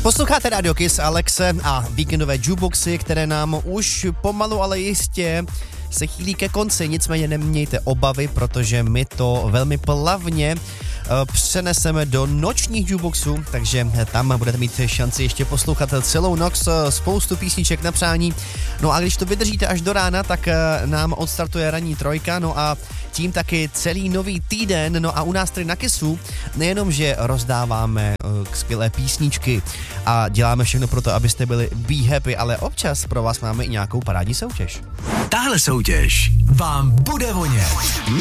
Posloucháte Radio Kiss, Alexe a víkendové jukeboxy, které nám už pomalu, ale jistě se chýlí ke konci, nicméně nemějte obavy, protože my to velmi plavně přeneseme do nočních jukeboxů, takže tam budete mít šanci ještě poslouchat celou noc, spoustu písniček na přání. No a když to vydržíte až do rána, tak nám odstartuje ranní trojka, no a tím taky celý nový týden. No a u nás tady na Kissu nejenom, že rozdáváme skvělé písničky a děláme všechno pro to, abyste byli be happy, ale občas pro vás máme i nějakou parádní soutěž. Tahle soutěž vám bude vonět.